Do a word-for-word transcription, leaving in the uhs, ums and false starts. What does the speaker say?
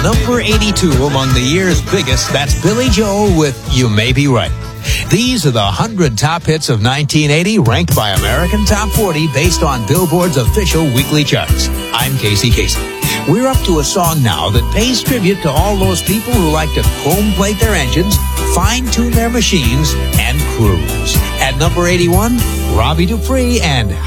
number eighty-two among the year's biggest. That's Billy Joel with You May Be Right. These are the one hundred top hits of nineteen eighty, ranked by American Top forty based on Billboard's official weekly charts. I'm Casey Kasem. We're up to a song now that pays tribute to all those people who like to chrome plate their engines, fine-tune their machines, and cruise. At number eighty-one, Robbie Dupree and